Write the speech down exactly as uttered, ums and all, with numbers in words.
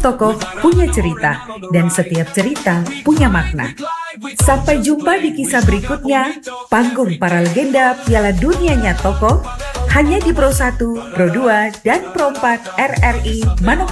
tokoh punya cerita, dan setiap cerita punya makna. Sampai jumpa di kisah berikutnya, panggung para legenda Piala Dunianya Tokoh, hanya di Pro satu, Pro dua, dan Pro empat R R I Manokwari.